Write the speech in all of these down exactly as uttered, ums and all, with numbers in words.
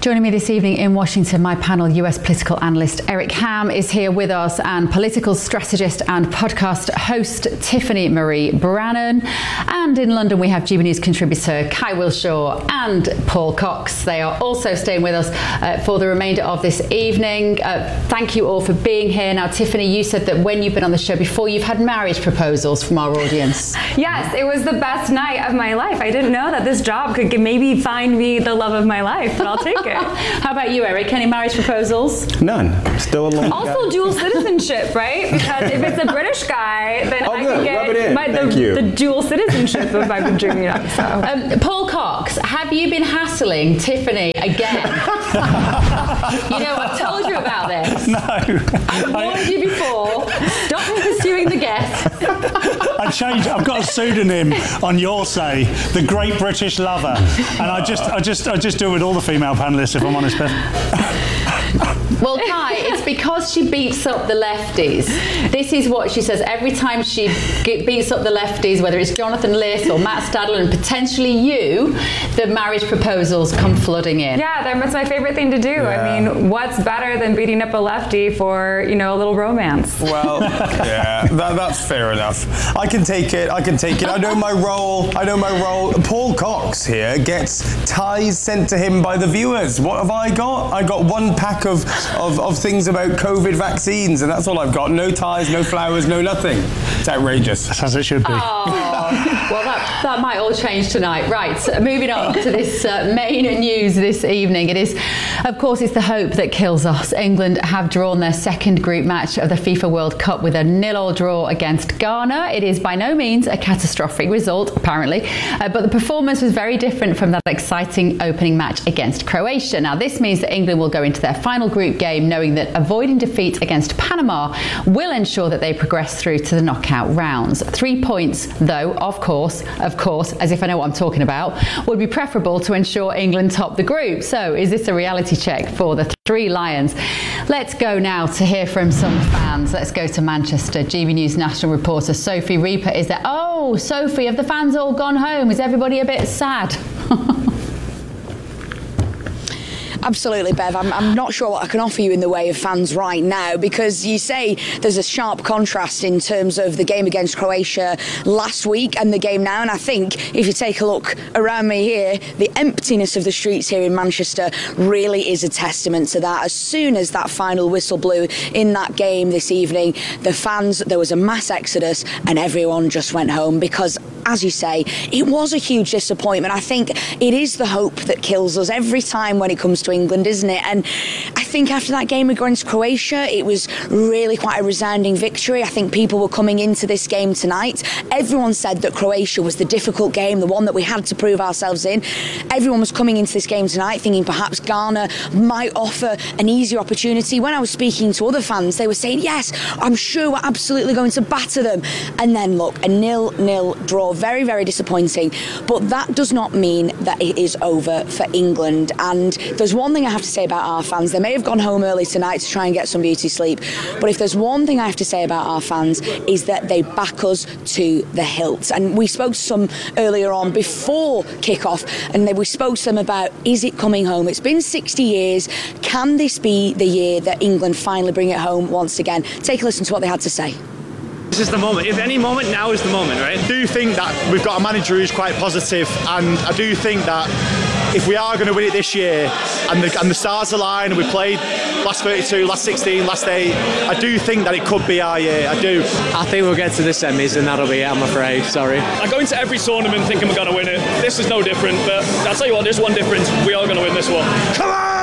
Joining me this evening in Washington, my panel, U S political analyst Eric Ham is here with us, and political strategist and podcast host Tiffany Marie Brannan. And in London, we have G B News contributor Kai Wilshaw and Paul Cox. They are also staying with us uh, for the remainder of this evening. Uh, thank you all for being here. Now, Tiffany, you said that when you've been on the show before, you've had marriage proposals from our audience. Yes, it was the best night of my life. I didn't know that this job could maybe find me the love of my life, but I'll take it. How about you, Eric? Any marriage proposals? None. Still a long Also, dual citizenship, right? Because if it's a British guy, then oh, I good. can get my, the, the dual citizenship if I've been dreaming up. So. Um, Paul Cox, have you been hassling Tiffany again? You know, I've told you about this. No. I've warned you before. Stop pursuing the guests. I changed. I've got a pseudonym on Your Say, the Great British Lover, and I just, I just, I just do it with all the female panelists, if I'm honest, Beth. Well, Kai, it's because she beats up the lefties. This is what she says every time she beats up the lefties, whether it's Jonathan Liss or Matt Stadler and potentially you, the marriage proposals come flooding in. Yeah, that's my favorite thing to do. Yeah. I mean, what's better than beating up a lefty for, you know, a little romance? Well, yeah, that, that's fair enough. I can take it. I can take it. I know my role. I know my role. Paul Cox here gets ties sent to him by the viewers. What have I got? I got one pack of Of, of things about COVID vaccines, and that's all I've got. No ties, no flowers, no nothing. It's outrageous. That's as it should be. Oh, well, that, that might all change tonight. Right, so moving on to this uh, main news this evening. It is, of course, it's the hope that kills us. England have drawn their second group match of the FIFA World Cup with a nil-all draw against Ghana. It is by no means a catastrophic result, apparently, uh, but the performance was very different from that exciting opening match against Croatia. Now, this means that England will go into their final group game knowing that avoiding defeat against Panama will ensure that they progress through to the knockout rounds. Three points, though, of course, of course, as if I know what I'm talking about, would be preferable to ensure England top the group. So is this a reality check for the Three Lions? Let's go now to hear from some fans. Let's go to Manchester. G B News national reporter Sophie Reaper is there. Oh, Sophie, have the fans all gone home? Is everybody a bit sad? Absolutely, Bev. I'm, I'm not sure what I can offer you in the way of fans right now, because you say there's a sharp contrast in terms of the game against Croatia last week and the game now. And I think if you take a look around me here, the emptiness of the streets here in Manchester really is a testament to that. As soon as that final whistle blew in that game this evening, the fans, there was a mass exodus and everyone just went home because, as you say, it was a huge disappointment. I think it is the hope that kills us every time when it comes to England, isn't it? And I think after that game against Croatia, it was really quite a resounding victory. I think people were coming into this game tonight. Everyone said that Croatia was the difficult game, the one that we had to prove ourselves in. Everyone was coming into this game tonight thinking perhaps Ghana might offer an easier opportunity. When I was speaking to other fans, they were saying, yes, I'm sure we're absolutely going to batter them. And then look, a nil-nil draw. Very, very disappointing. But that does not mean that it is over for England. And there's one thing I have to say about our fans. They may have gone home early tonight to try and get some beauty sleep. But if there's one thing I have to say about our fans is that they back us to the hilt. And we spoke to some earlier on before kick-off, and they, we spoke to them about, is it coming home? It's been sixty years. Can this be the year that England finally bring it home once again? Take a listen to what they had to say. This is the moment. If any moment, now is the moment, right? I do think that we've got a manager who's quite positive, and I do think that if we are going to win it this year and the, and the stars align and we played last thirty-two, last sixteen, last eight, I do think that it could be our year. I do. I think we'll get to the semis and that'll be it, I'm afraid. Sorry. I go into every tournament thinking we're going to win it. This is no different, but I'll tell you what, there's one difference. We are going to win this one. Come on!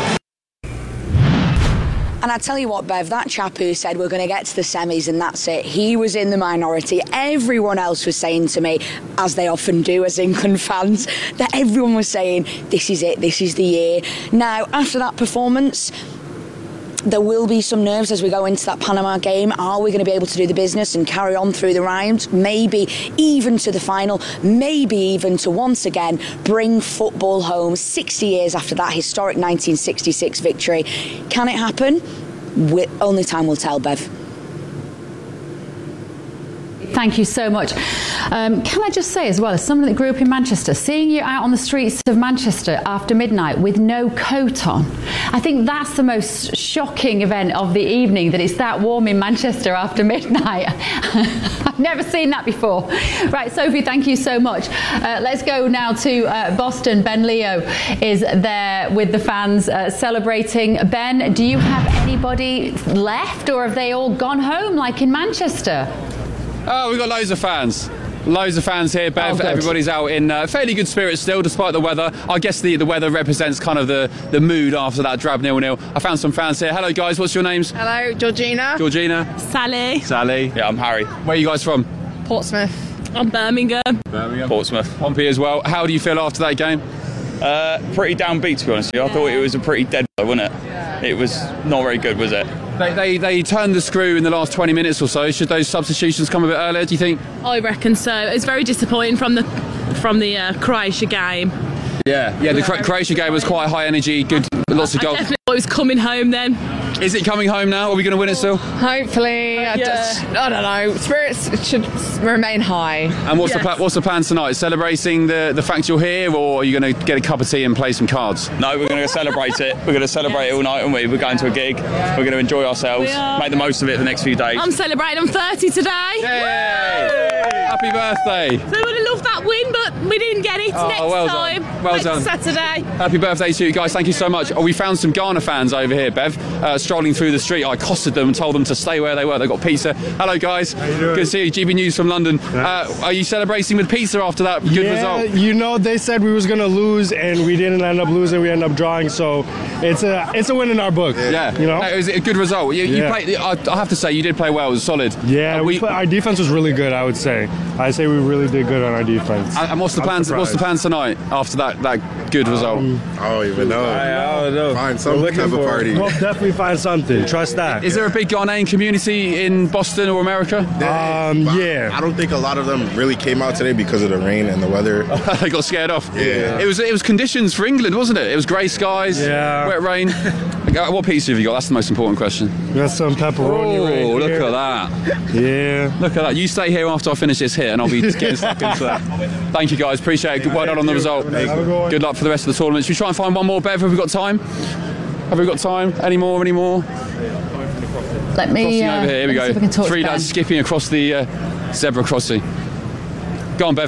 And I tell you what, Bev, that chap who said we're going to get to the semis and that's it, he was in the minority. Everyone else was saying to me, as they often do as England fans, that everyone was saying, this is it, this is the year. Now, after that performance, there will be some nerves as we go into that Panama game. Are we going to be able to do the business and carry on through the round? Maybe even to the final, maybe even to once again bring football home sixty years after that historic nineteen sixty-six victory. Can it happen? We- only time will tell, Bev. thank you so much. Um, can I just say as well, as someone that grew up in Manchester, seeing you out on the streets of Manchester after midnight with no coat on, I think that's the most shocking event of the evening, that it's that warm in Manchester after midnight. I've never seen that before. Right, Sophie, thank you so much. Uh, let's go now to uh, Boston. Ben Leo is there with the fans uh, celebrating. Ben, do you have anybody left, or have they all gone home like in Manchester? Oh, we've got loads of fans. Loads of fans here, Bev. Oh, everybody's out in uh, fairly good spirits still, despite the weather. I guess the, the weather represents kind of the, the mood after that drab nil nil. I found some fans here. Hello, guys. What's your names? Hello, Georgina. Georgina. Sally. Sally. Yeah, I'm Harry. Where are you guys from? Portsmouth. I'm Birmingham. Birmingham. Portsmouth. Pompey as well. How do you feel after that game? Uh, pretty downbeat, to be honest with you. I thought it was a pretty dead blow, wasn't it? Yeah. It was not very good, was it? They, they they turned the screw in the last twenty minutes or so. Should those substitutions come a bit earlier, do you think? I reckon so. It's very disappointing from the from the uh, Croatia game. Yeah, yeah. The Cro- Croatia game was quite high energy, good, lots of I goals. definitely thought it was coming home then. Is it coming home now? Are we going to win it still? Hopefully. I, Yeah. just, I don't know. Spirits should remain high. And what's Yes. the pla- what's the plan tonight? Celebrating the, the fact you're here, or are you going to get a cup of tea and play some cards? No, we're going to celebrate it. We're going to celebrate it all night, aren't we? We're going to a gig. We're going to enjoy ourselves, We are. make the most of it the next few days. I'm celebrating. I'm thirty today. Yay! Happy birthday! So I would have loved that win, but we didn't get it. Oh, Next well done. time. Well next done. Saturday. Happy birthday to you guys. Thank you so much. Oh, we found some Ghana fans over here, Bev, uh, strolling through the street. I accosted them and told them to stay where they were. They got pizza. Hello, guys. How you doing? Good to see you. G B News from London. Uh, are you celebrating with pizza after that good yeah, result? you know, they said we was gonna lose, and we didn't end up losing. We ended up drawing, so it's a it's a win in our book. Yeah, you know, it was a good result. You, you Yeah. played. I, I have to say, you did play well. It was solid. Yeah, Uh, we, play, our defense was really good. I would say. I say we really did good on our defense. And and what's the I'm plans? What's the surprised. plans tonight after that that good result? Um, I don't even know. I don't know. Find some type of party. We'll definitely find something. Trust that. Is there a big Ghanaian community in Boston or America? Um, yeah. I don't think a lot of them really came out today because of the rain and the weather. They got scared off. Yeah. It was it was conditions for England, wasn't it? It was grey skies, Yeah. wet rain. Uh, What pizza have you got? That's the most important question. We got some pepperoni. Oh, right look here. at that. Yeah. Look at that. You stay here after I finish this hit and I'll be getting stuck into that. Thank you guys. Appreciate it. Well done on the result. Have a good one. Good luck for the rest of the tournament. Should we try and find one more, Bev? Have we got time? Have we got time? Any more? Any more? Let me. Crossing uh, over here. Here we let's see if go. we can talk Three to lads Ben. skipping across the uh, zebra crossing. Go on, Bev.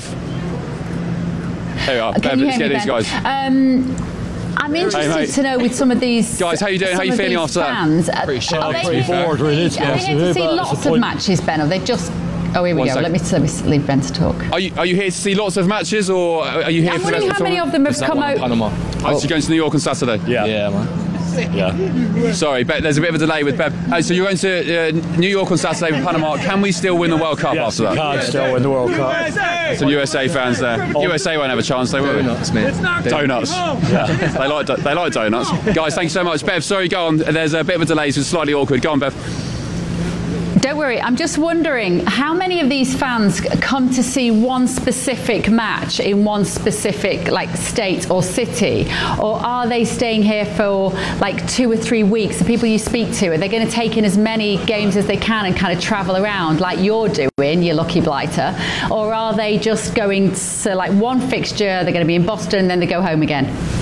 There we are. Can Bev, you let's hear get me, these Ben? guys. Um, I'm interested mate. to know with some of these Guys, how you doing? How some you of feeling these after that? fans, uh, Pretty shit, are to they, be fair. are they here to see lots of matches, Ben? Or they just? Oh, here we One go. sec. Let me let me leave Ben to talk. Are you, are you here to see lots of matches, or are you here I'm for the wondering rest how of the many tournament? of them have come out. Panama. Oh, so you're going to New York on Saturday? Yeah. Yeah, man. Yeah. Sorry, but there's a bit of a delay with Bev. Uh, so you're going to uh, New York on Saturday with Panama. Can we still win the World Cup Yes, after that? we can still win the World Cup. Some U S A fans there. U S A won't have a chance, they will. Donuts, mate. Donuts. Yeah. they like do- they like donuts. Guys, thank you so much. Bev, sorry, go on. There's a bit of a delay, so it's slightly awkward. Go on, Bev. Don't worry, I'm just wondering how many of these fans come to see one specific match in one specific like state or city, or are they staying here for like two or three weeks? The people you speak to, are they going to take in as many games as they can and kind of travel around like you're doing, you lucky blighter, or are they just going to like one fixture, they're going to be in Boston and then they go home again?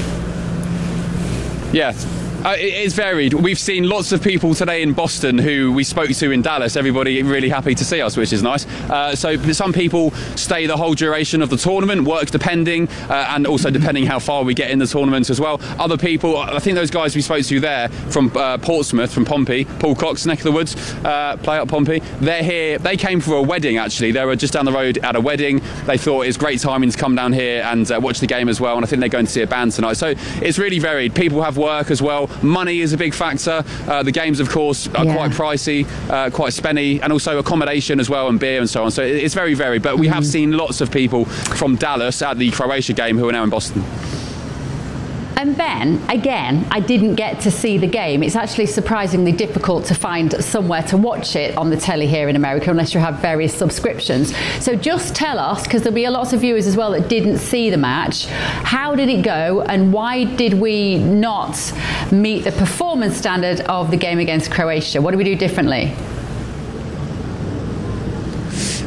Yeah. Uh, it, it's varied. We've seen lots of people today in Boston who we spoke to in Dallas. Everybody really happy to see us, which is nice. Uh, so some people stay the whole duration of the tournament, work depending, uh, and also depending how far we get in the tournament as well. Other people, I think those guys we spoke to there from uh, Portsmouth, from Pompey, Paul Cox, neck of the woods, uh, play up Pompey. They're here. They came for a wedding actually. They were just down the road at a wedding. They thought it was great timing to come down here and uh, watch the game as well. And I think they're going to see a band tonight. So it's really varied. People have work as well. Money is a big factor. Uh, the games, of course, are Yeah. quite pricey, uh, quite spenny, and also accommodation as well, and beer and so on. So it- it's very varied. But we have seen lots of people from Dallas at the Croatia game who are now in Boston. And Ben, again, I didn't get to see the game. It's actually surprisingly difficult to find somewhere to watch it on the telly here in America unless you have various subscriptions. So just tell us, because there'll be a lot of viewers as well that didn't see the match, how did it go and why did we not meet the performance standard of the game against Croatia? What do we do differently?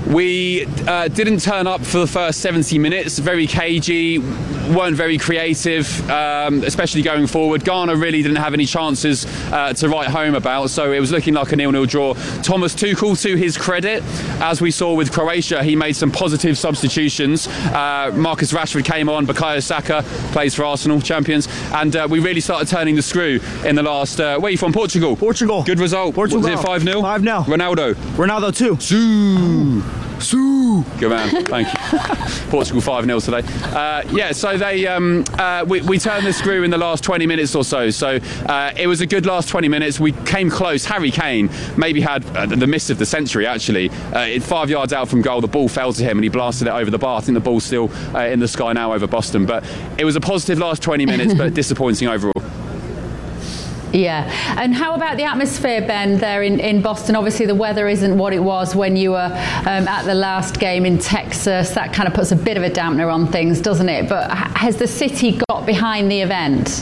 We uh, didn't turn up for the first seventy minutes, very cagey, weren't very creative, um, especially going forward. Ghana really didn't have any chances uh, to write home about, so it was looking like a nil nil draw. Thomas Tuchel, to his credit, as we saw with Croatia, he made some positive substitutions. Uh, Marcus Rashford came on, Bukayo Saka plays for Arsenal, champions, and uh, we really started turning the screw in the last... Uh, where are you from? Portugal? Portugal. Good result. Portugal. Was it five nil? five nil. Ronaldo. Ronaldo too. Zoo. Zoo. Good man, thank you. Portugal five nil today. Uh, yeah, so they um, uh, we, we turned the screw in the last twenty minutes or so. So uh, it was a good last twenty minutes. We came close. Harry Kane maybe had uh, the miss of the century, actually. Uh, it, five yards out from goal, the ball fell to him and he blasted it over the bar. I think the ball's still uh, in the sky now over Boston. But it was a positive last twenty minutes, but disappointing overall. Yeah, and how about the atmosphere, Ben, there in, in Boston? Obviously the weather isn't what it was when you were um, at the last game in Texas. That kind of puts a bit of a dampener on things, doesn't it? But has the city got behind the event?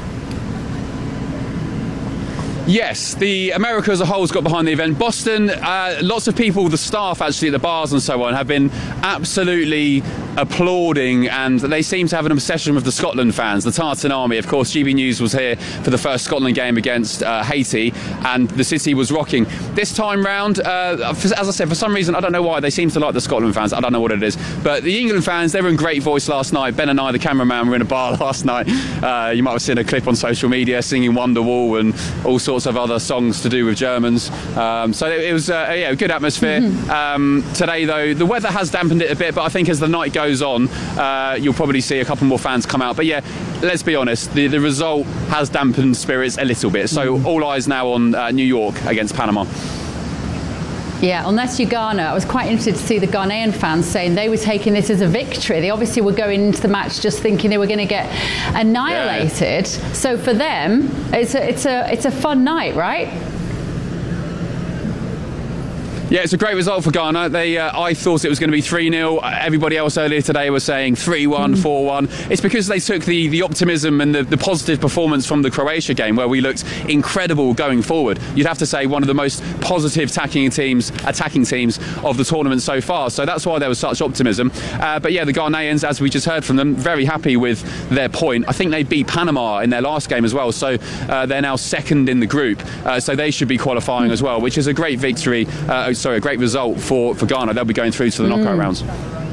Yes, the America as a whole has got behind the event. Boston, uh, lots of people, the staff actually at the bars and so on, have been absolutely applauding, and they seem to have an obsession with the Scotland fans, the Tartan Army. Of course, G B News was here for the first Scotland game against uh, Haiti, and the city was rocking. This time round, uh, as I said, for some reason, I don't know why, they seem to like the Scotland fans. I don't know what it is. But the England fans, they were in great voice last night. Ben and I, the cameraman, were in a bar last night. Uh, you might have seen a clip on social media singing Wonderwall and all sorts of other songs to do with Germans. Um, so it, it was uh, yeah, a good atmosphere. Mm-hmm. um, today, though, the weather has dampened it a bit, but I think as the night goes on, uh, you'll probably see a couple more fans come out. But yeah, let's be honest, the, the result has dampened spirits a little bit. So mm-hmm. all eyes now on uh, New York against Panama. Yeah, unless you're Ghana, I was quite interested to see the Ghanaian fans saying they were taking this as a victory. They obviously were going into the match just thinking they were going to get annihilated. Yeah. So for them, it's a, it's a, it's a fun night, right? Yeah, it's a great result for Ghana. They, uh, I thought it was going to be three nil. Everybody else earlier today was saying three one, mm. four one. It's because they took the, the optimism and the, the positive performance from the Croatia game, where we looked incredible going forward. You'd have to say one of the most positive attacking teams, attacking teams of the tournament so far. So that's why there was such optimism. Uh, but yeah, the Ghanaians, as we just heard from them, very happy with their point. I think they beat Panama in their last game as well. So uh, they're now second in the group. Uh, so they should be qualifying mm. as well, which is a great victory. Uh, sorry, a great result for, for Ghana. They'll be going through to the knockout mm. rounds.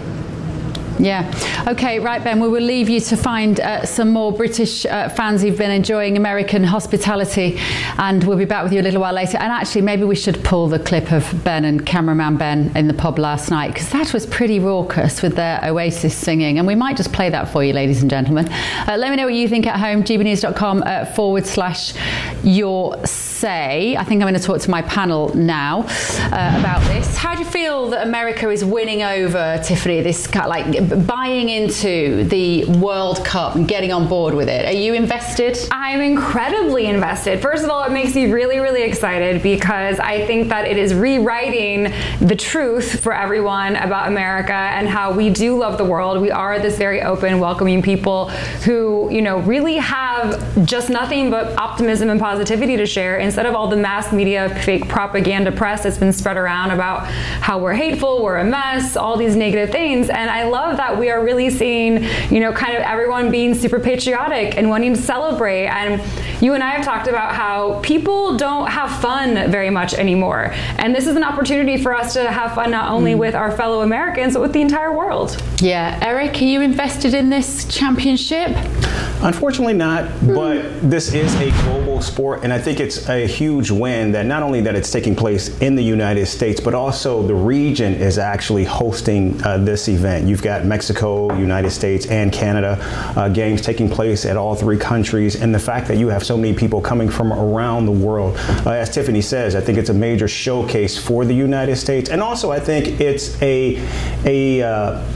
Yeah. Okay, right, Ben, we will leave you to find uh, some more British uh, fans who've been enjoying American hospitality, and we'll be back with you a little while later. And actually, maybe we should pull the clip of Ben and cameraman Ben in the pub last night, because that was pretty raucous with their Oasis singing, and we might just play that for you, ladies and gentlemen. Uh, let me know what you think at home, gbnews.com uh, forward slash your say. I think I'm going to talk to my panel now uh, about this. How do you feel that America is winning over, Tiffany, this kind of like buying into the World Cup and getting on board with it? Are you invested? I'm incredibly invested. First of all, it makes me really, really excited because I think that it is rewriting the truth for everyone about America and how we do love the world. We are this very open, welcoming people who, you know, really have just nothing but optimism and positivity to share, instead of all the mass media fake propaganda press that's been spread around about how we're hateful, we're a mess, all these negative things. And I love that we are really seeing, you know, kind of everyone being super patriotic and wanting to celebrate. And you and I have talked about how people don't have fun very much anymore. And this is an opportunity for us to have fun not only mm. with our fellow Americans, but with the entire world. Yeah. Eric, are you invested in this championship? Unfortunately not, mm. but this is a global sport, and I think it's a huge win that not only that it's taking place in the United States, but also the region is actually hosting uh, this event. You've got Mexico, United States, and Canada uh, games taking place at all three countries, and the fact that you have so many people coming from around the world, uh, as Tiffany says, I think it's a major showcase for the United States, and also I think it's a a uh,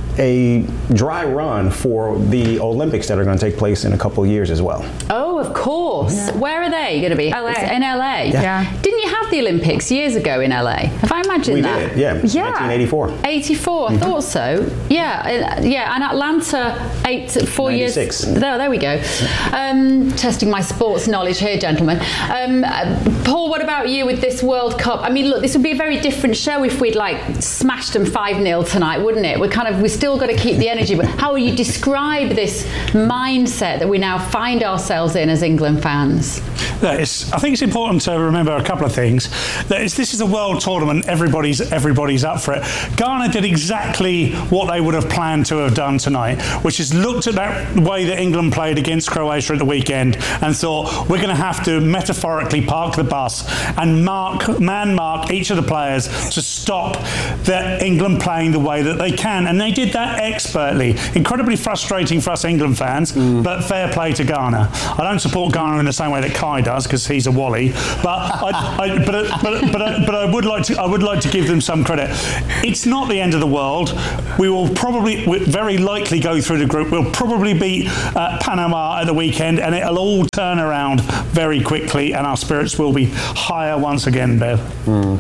a dry run for the Olympics that are going to take place in a couple of years as well. Oh, of course. Yeah. Where are they going to be? L A. It's in L A. Yeah. yeah. Didn't you have the Olympics years ago in L A? Have I imagined we that? Did, yeah. Yeah. nineteen eighty-four. eighty-four, I mm-hmm. thought so. Yeah, uh, yeah. And Atlanta, eight, four ninety-six. years. There, there we go. Um, testing my sports knowledge here, gentlemen. Um, uh, Paul, what about you with this World Cup? I mean, look, this would be a very different show if we'd like smashed them five nil tonight, wouldn't it? We're kind of, we still got to keep the energy. But how would you describe this mindset that we now find ourselves in as England fans? It's, I think it's important to remember a couple of things. That is, this is a world tournament. Everybody's everybody's up for it. Ghana did exactly what they would have planned to have done tonight, which is looked at that way that England played against Croatia at the weekend and thought, we're going to have to metaphorically park the bus and mark, man mark each of the players to stop that England playing the way that they can. And they did that expertly. Incredibly frustrating for us England fans, mm. but fair play to Ghana. I don't support Ghana in the same way that Kai does, because he's a wally. But I, I, but, but, but, but I would like to I would like to give them some credit. It's not the end of the world. We will probably, we'll very likely go through the group. We'll probably beat uh, Panama at the weekend, and it'll all turn around very quickly, and our spirits will be higher once again, Bev. Mm.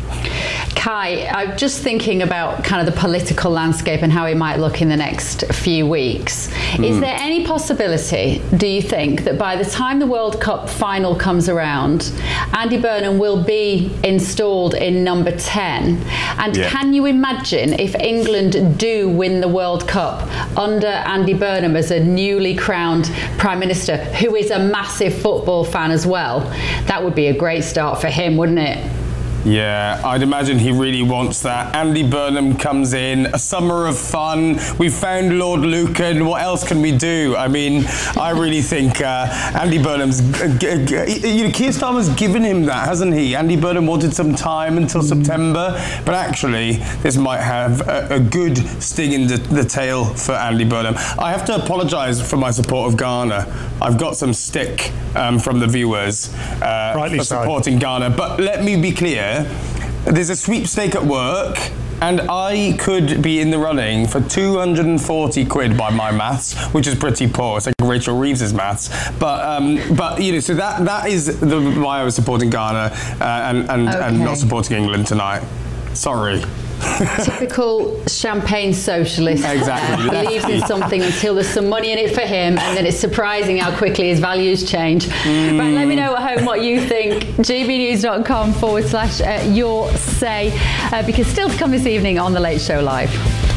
Kai, I'm just thinking about kind of the political landscape and how it might look in the next few weeks. Mm. Is there any possibility, do you think, that by the time the World Cup final comes around, Andy Burnham will be installed in number ten? And yeah. can you imagine if England do win the World Cup under Andy Burnham as a newly crowned Prime Minister, who is a massive football fan as well? That would be a great start for him, wouldn't it? Yeah, I'd imagine he really wants that. Andy Burnham comes in, a summer of fun. We've found Lord Lucan. What else can we do? I mean, I really think uh, Andy Burnham's, uh, g- g- you know, Keir Starmer's given him that, hasn't he? Andy Burnham wanted some time until September, but actually, this might have a, a good sting in the, the tail for Andy Burnham. I have to apologise for my support of Ghana. I've got some stick um, from the viewers uh, Rightly for so. supporting Ghana, but let me be clear. There's a sweepstake at work, and I could be in the running for two hundred forty quid by my maths, which is pretty poor. It's like Rachel Reeves's maths. But um, but you know, so that that is the, why I was supporting Ghana uh, and and, okay. and not supporting England tonight. Sorry. Typical champagne socialist. Exactly. Believes in something until there's some money in it for him, and then it's surprising how quickly his values change. Mm. Right, let me know at home what you think. gbnews.com forward slash uh, your say, uh, because still to come this evening on The Late Show Live.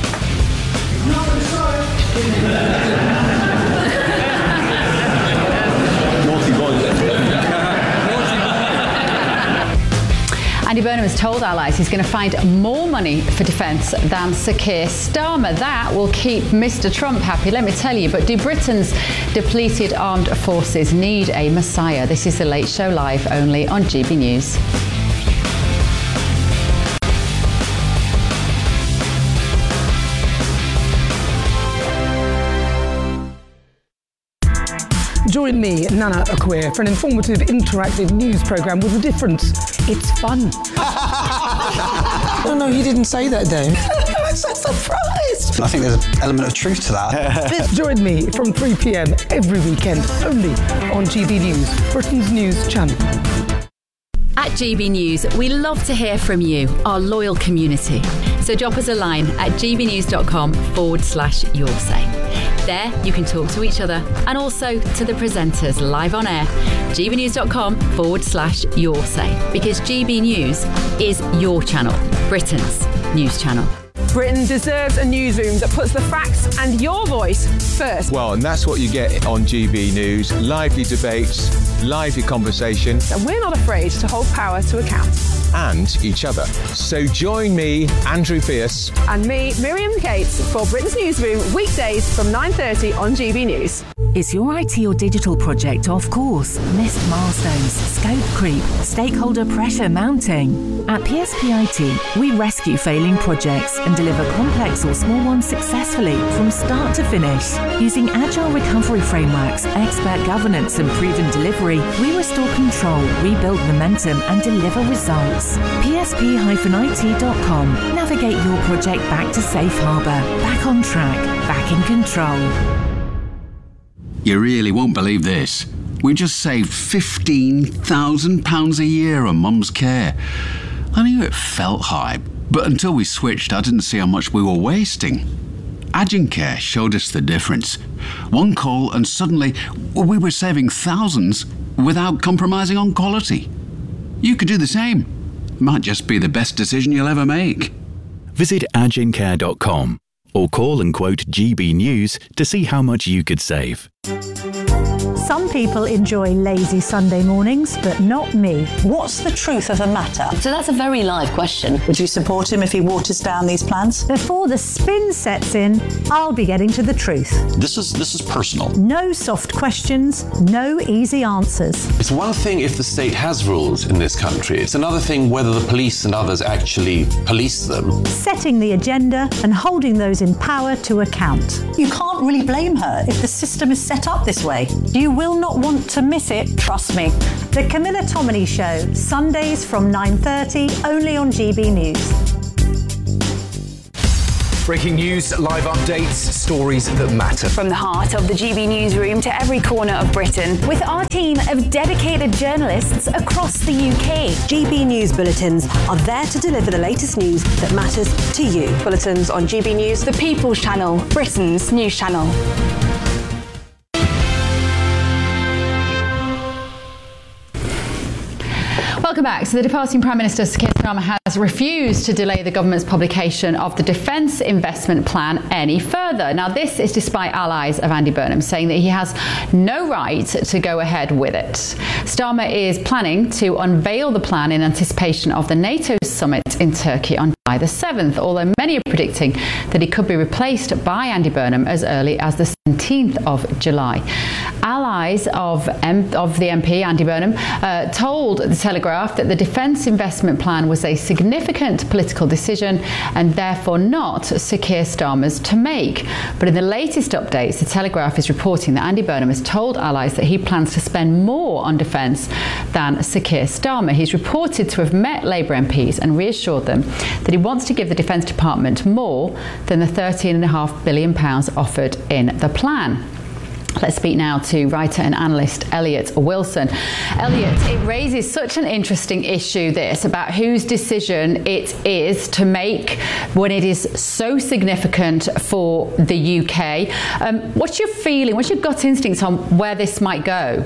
Andy Burnham has told allies he's going to find more money for defence than Sir Keir Starmer. That will keep Mister Trump happy, let me tell you. But do Britain's depleted armed forces need a messiah? This is The Late Show Live, only on G B News. Join me, Nana Akua, for an informative, interactive news programme with a difference. It's fun. No, no, you didn't say that, Dave. I'm so surprised. I think there's an element of truth to that. Join me from three p.m. every weekend, only on G B News, Britain's news channel. At G B News, we love to hear from you, our loyal community. So drop us a line at gbnews.com forward slash your say. There, you can talk to each other and also to the presenters live on air. gbnews.com forward slash your say. Because G B News is your channel, Britain's news channel. Britain deserves a newsroom that puts the facts and your voice first. Well, and that's what you get on G B News. Lively debates, lively conversation. And we're not afraid to hold power to account. And each other. So join me, Andrew Pierce. And me, Miriam Gates, for Britain's Newsroom, weekdays from nine thirty on G B News. Is your I T or digital project off course? Missed milestones, scope creep, stakeholder pressure mounting? At P S P I T, we rescue failing projects and deliver complex or small ones successfully from start to finish. Using agile recovery frameworks, expert governance and proven delivery, we restore control, rebuild momentum and deliver results. us. P S P I T dot com. Navigate your project back to safe harbour, back on track, back in control. You really won't believe this. We just saved fifteen thousand pounds a year on Mum's care. I knew it felt high, but until we switched, I didn't see how much we were wasting. Agincare showed us the difference. One call and suddenly we were saving thousands without compromising on quality. You could do the same. Might just be the best decision you'll ever make. Visit agincare dot com or call and quote G B News to see how much you could save. Some people enjoy lazy Sunday mornings, but not me. What's the truth of the matter? So that's a very live question. Would you support him if he waters down these plans? Before the spin sets in, I'll be getting to the truth. This is this is personal. No soft questions, no easy answers. It's one thing if the state has rules in this country. It's another thing whether the police and others actually police them. Setting the agenda and holding those in power to account. You can't really blame her if the system is set up this way. You will not want to miss it, trust me. The Camilla Tominey Show, Sundays from nine thirty, only on G B News. Breaking news, live updates, stories that matter. From the heart of the G B newsroom to every corner of Britain, with our team of dedicated journalists across the U K. G B News Bulletins are there to deliver the latest news that matters to you. Bulletins on G B News, the People's Channel, Britain's news channel. Welcome back. So the departing Prime Minister Sir Keir Starmer has refused to delay the government's publication of the Defence Investment Plan any further. Now, this is despite allies of Andy Burnham saying that he has no right to go ahead with it. Starmer is planning to unveil the plan in anticipation of the NATO summit in Turkey on July the seventh, although many are predicting that he could be replaced by Andy Burnham as early as the seventeenth of July. Allies of, M- of the M P, Andy Burnham, uh, told The Telegraph that the Defence Investment Plan was a significant political decision and therefore not Sir Keir Starmer's to make. But in the latest updates, The Telegraph is reporting that Andy Burnham has told allies that he plans to spend more on defence than Sir Keir Starmer. He's reported to have met Labour M Ps and reassured them that he wants to give the Defence Department more than the thirteen point five billion pounds offered in the plan. Let's speak now to writer and analyst Elliot Wilson. Elliot, it raises such an interesting issue, this, about whose decision it is to make when it is so significant for the U K. Um, what's your feeling, what's your gut instinct on where this might go?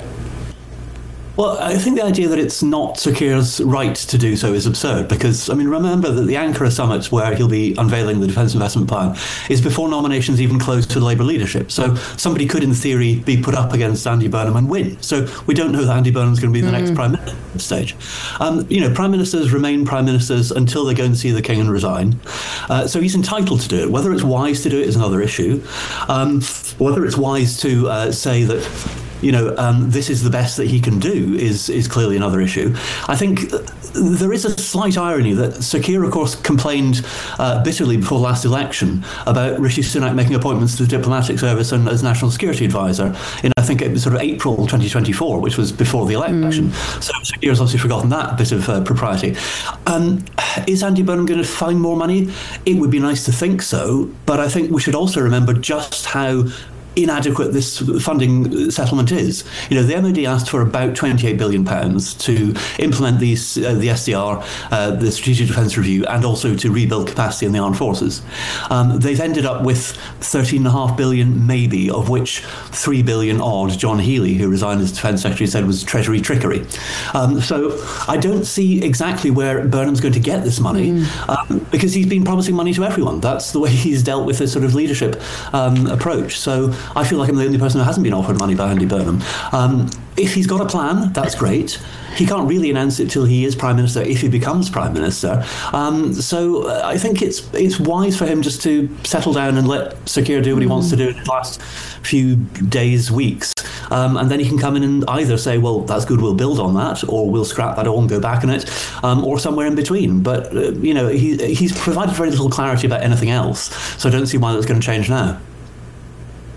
Well, I think the idea that it's not Sir Keir's right to do so is absurd because, I mean, remember that the Ankara summit where he'll be unveiling the Defence Investment Plan is before nominations even close to the Labour leadership. So somebody could, in theory, be put up against Andy Burnham and win. So we don't know that Andy Burnham's going to be the mm. next Prime Minister at this stage. Um, you know, Prime Ministers remain Prime Ministers until they go and see the King and resign. Uh, so he's entitled to do it. Whether it's wise to do it is another issue. Um, whether it's wise to uh, say that you know, um, this is the best that he can do is is clearly another issue. I think there is a slight irony that Sir Keir, of course, complained uh, bitterly before the last election about Rishi Sunak making appointments to the diplomatic service and as national security advisor in, I think, it was sort of April twenty twenty-four, which was before the election. Mm. So Sir Keir has obviously forgotten that bit of uh, propriety. Um, is Andy Burnham going to find more money? It would be nice to think so, but I think we should also remember just how inadequate this funding settlement is. You know, the M O D asked for about twenty-eight billion pounds to implement these, uh, the S D R, uh, the Strategic Defence Review, and also to rebuild capacity in the armed forces. Um, they've ended up with thirteen point five billion pounds maybe, of which three billion odd, John Healey, who resigned as Defence Secretary, said was Treasury trickery. Um, so I don't see exactly where Burnham's going to get this money, mm. um, because he's been promising money to everyone. That's the way he's dealt with this sort of leadership um, approach. So I feel like I'm the only person who hasn't been offered money by Andy Burnham. Um, if he's got a plan, that's great. He can't really announce it till he is Prime Minister, if he becomes Prime Minister. Um, so uh, I think it's it's wise for him just to settle down and let Sir Keir do what he wants to do in the last few days, weeks. Um, and then he can come in and either say, well, that's good, we'll build on that, or we'll scrap that all and go back on it, um, or somewhere in between. But, uh, you know, he, he's provided very little clarity about anything else, so I don't see why that's going to change now.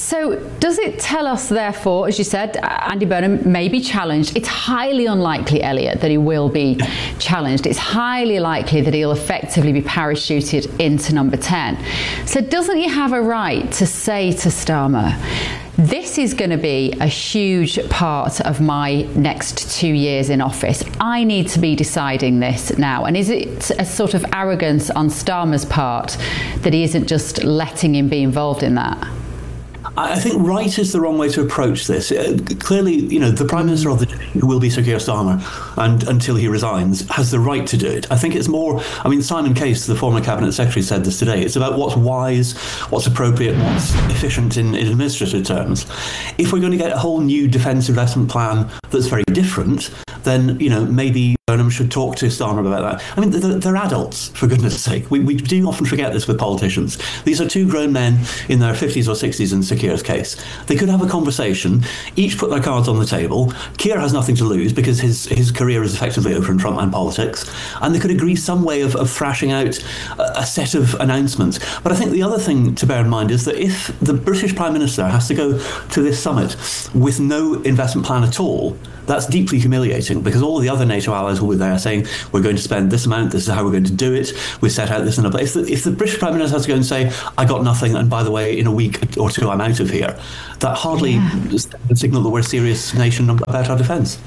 So does it tell us, therefore, as you said, Andy Burnham may be challenged? It's highly unlikely, Elliot, that he will be challenged. It's highly likely that he'll effectively be parachuted into number ten. So doesn't he have a right to say to Starmer, this is going to be a huge part of my next two years in office. I need to be deciding this now. And is it a sort of arrogance on Starmer's part that he isn't just letting him be involved in that? I think right is the wrong way to approach this. Uh, clearly, you know, the Prime Minister of the day, who will be Sir Keir Starmer, and until he resigns, has the right to do it. I think it's more, I mean, Simon Case, the former Cabinet Secretary, said this today. It's about what's wise, what's appropriate, what's efficient in, in administrative terms. If we're going to get a whole new defence investment plan that's very different, then, you know, maybe Burnham should talk to Starmer about that. I mean, they're, they're adults, for goodness sake. We, we do often forget this with politicians. These are two grown men in their fifties or sixties in Sir Keir's case. They could have a conversation, each put their cards on the table. Keir has nothing to lose because his, his career is effectively over in frontline politics. And they could agree some way of, of thrashing out a, a set of announcements. But I think the other thing to bear in mind is that if the British Prime Minister has to go to this summit with no investment plan at all, that's deeply humiliating because all the other NATO allies will be there saying, we're going to spend this amount, this is how we're going to do it, we set out this and that. If the, if the British Prime Minister has to go and say, I got nothing, and by the way, in a week or two, I'm out of here, that hardly yeah. signal that we're a serious nation about our defence.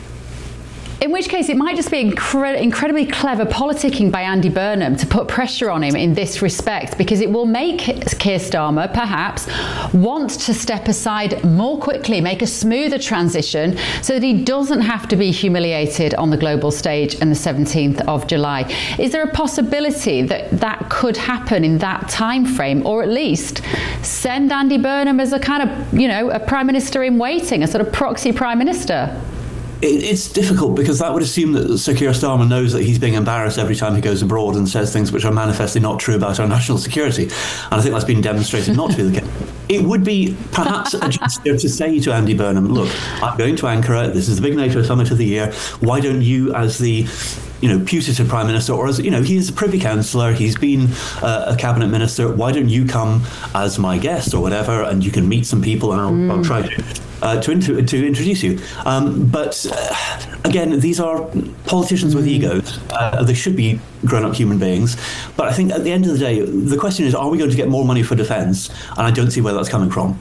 In which case, it might just be incre- incredibly clever politicking by Andy Burnham to put pressure on him in this respect, because it will make Keir Starmer, perhaps, want to step aside more quickly, make a smoother transition, so that he doesn't have to be humiliated on the global stage on the seventeenth of July. Is there a possibility that that could happen in that time frame, or at least send Andy Burnham as a kind of, you know, a Prime Minister in waiting, a sort of proxy Prime Minister? It's difficult because that would assume that Sir Keir Starmer knows that he's being embarrassed every time he goes abroad and says things which are manifestly not true about our national security. And I think that's been demonstrated not to be the case. It would be perhaps a gesture to say to Andy Burnham, look, I'm going to Ankara, this is the big NATO summit of the year, why don't you, as the you know, putative Prime Minister, or as, you know, he's a Privy Councillor, he's been uh, a Cabinet Minister, why don't you come as my guest or whatever, and you can meet some people and I'll, mm. I'll try to Uh, to, to, to introduce you. Um, but uh, again, these are politicians with egos. Uh, they should be grown-up human beings. But I think at the end of the day, the question is, are we going to get more money for defence? And I don't see where that's coming from.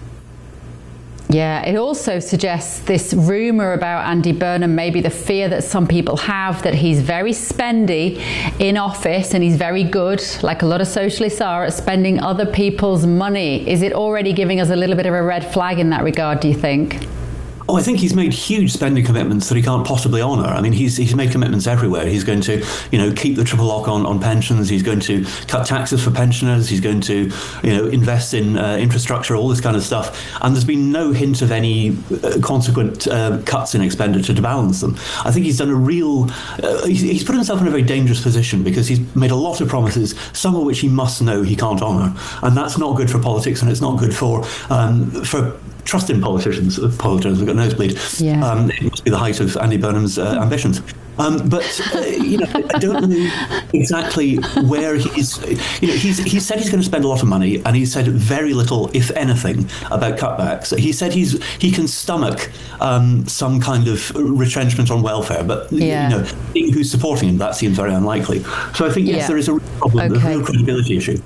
Yeah, it also suggests this rumour about Andy Burnham, maybe the fear that some people have that he's very spendy in office and he's very good, like a lot of socialists are, at spending other people's money. Is it already giving us a little bit of a red flag in that regard, do you think? Oh, I think he's made huge spending commitments that he can't possibly honour. I mean, he's he's made commitments everywhere. He's going to, you know, keep the triple lock on, on pensions. He's going to cut taxes for pensioners. He's going to, you know, invest in uh, infrastructure, all this kind of stuff. And there's been no hint of any uh, consequent uh, cuts in expenditure to balance them. I think he's done a real, uh, he's, he's put himself in a very dangerous position because he's made a lot of promises, some of which he must know he can't honour. And that's not good for politics, and it's not good for um, for trust in politicians. Politicians have got nosebleed. Yeah. Um, it must be the height of Andy Burnham's uh, ambitions. Um, but uh, you know, I don't know exactly where he's. You know, he's he said he's going to spend a lot of money, and he said very little, if anything, about cutbacks. He said he's he can stomach um, some kind of retrenchment on welfare, but yeah. you know, being who's supporting him, that seems very unlikely. So I think yes, yeah. there is a real problem, okay. a real credibility issue.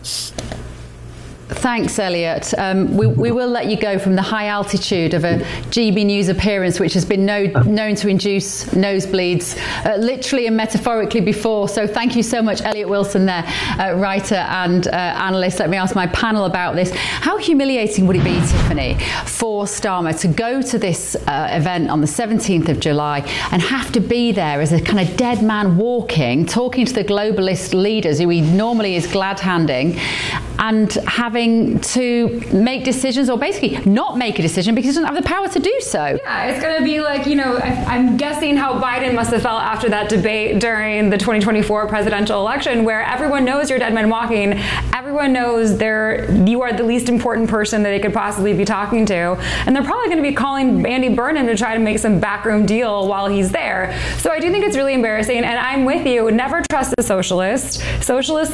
Thanks, Elliot. Um, we, we will let you go from the high altitude of a G B News appearance, which has been know, known to induce nosebleeds, uh, literally and metaphorically before. So thank you so much, Elliot Wilson there, uh, writer and uh, analyst. Let me ask my panel about this. How humiliating would it be, Tiffany, for Starmer to go to this uh, event on the seventeenth of July and have to be there as a kind of dead man walking, talking to the globalist leaders who he normally is glad-handing, and having to make decisions, or basically not make a decision because he doesn't have the power to do so? Yeah, it's going to be like, you know, I, I'm guessing how Biden must have felt after that debate during the twenty twenty-four presidential election, where everyone knows you're dead man walking, everyone knows they're, you are the least important person that they could possibly be talking to, and they're probably going to be calling Andy Burnham to try to make some backroom deal while he's there. So I do think it's really embarrassing, and I'm with you. Never trust a socialist. Socialists lie.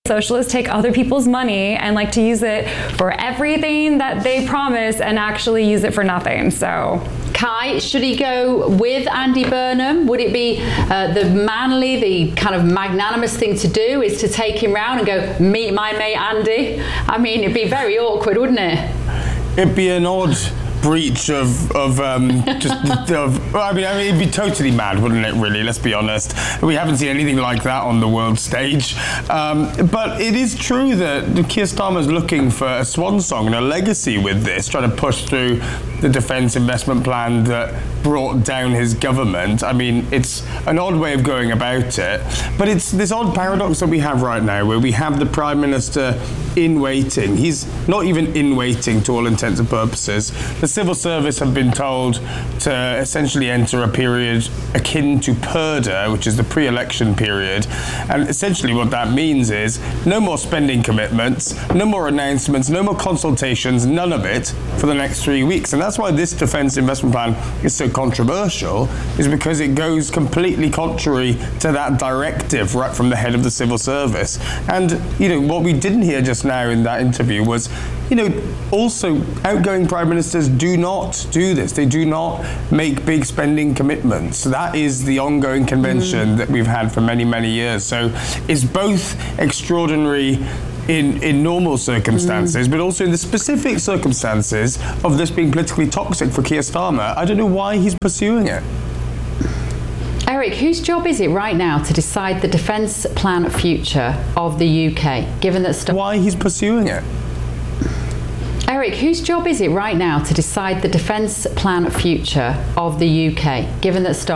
Socialists take other people's money and like to use it for everything that they promise and actually use it for nothing. So, Kai, should he go with Andy Burnham? Would it be uh, the manly, the kind of magnanimous thing to do is to take him round and go, meet my mate Andy? I mean, it'd be very awkward, wouldn't it? It'd be an odd breach of of um, just of, I mean, I mean, it'd be totally mad, wouldn't it? Really, let's be honest. We haven't seen anything like that on the world stage. Um, but it is true that Keir Starmer's looking for a swan song and a legacy with this, trying to push through the defence investment plan that brought down his government. I mean, it's an odd way of going about it, but it's this odd paradox that we have right now, where we have the Prime Minister in waiting. He's not even in waiting to all intents and purposes. The civil service have been told to essentially enter a period akin to purdah, which is the pre-election period. And essentially what that means is no more spending commitments, no more announcements, no more consultations, none of it for the next three weeks. And that's why this defence investment plan is so controversial, is because it goes completely contrary to that directive right from the head of the civil service. And, you know, what we didn't hear just now in that interview was, you know, also outgoing prime ministers do not do this. They do not make big spending commitments. That is the ongoing convention mm. that we've had for many, many years. So it's both extraordinary in, in normal circumstances, mm. but also in the specific circumstances of this being politically toxic for Keir Starmer. I don't know why he's pursuing it. Eric, whose job is it right now to decide the defence plan future of the U K, given that... St- why he's pursuing it? Eric, whose job is it right now to decide the defence plan future of the U K, given that... St-